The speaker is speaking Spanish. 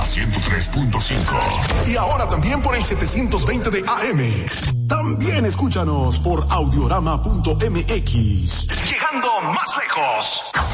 Mega 103.5. Y ahora también por el 720 de AM. También escúchanos por audiorama.mx. Llegando más lejos.